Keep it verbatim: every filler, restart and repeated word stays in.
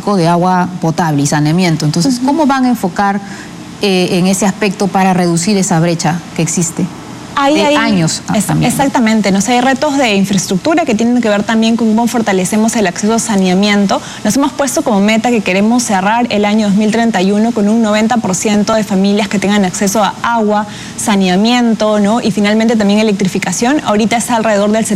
básico de agua potable y saneamiento. Entonces, ¿cómo van a enfocar eh, en ese aspecto para reducir esa brecha que existe? Hay, de hay, años es, también. Exactamente, ¿no? O sea, hay retos de infraestructura que tienen que ver también con cómo fortalecemos el acceso a saneamiento. Nos hemos puesto como meta que queremos cerrar el año dos mil treinta y uno con un noventa por ciento de familias que tengan acceso a agua, saneamiento, ¿no? Y finalmente también electrificación. Ahorita es alrededor del